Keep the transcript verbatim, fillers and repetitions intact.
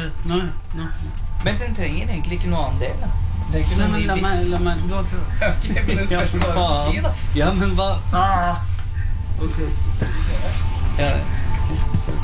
Nei, nei. Men den trenger egentlig ikke noe annen del, da. Det er ikke Nei, noe men ny la bil. meg, la meg, du har prøvd. Ok, men det spørs hva du sier, da. Ja, men hva? Ah. Ok. Ja.